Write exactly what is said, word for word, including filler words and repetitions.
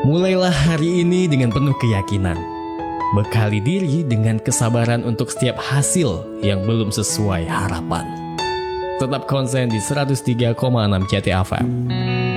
Mulailah hari ini dengan penuh keyakinan. Bekali diri dengan kesabaran untuk setiap hasil yang belum sesuai harapan. Tetap konsen di seratus tiga koma enam C T F M.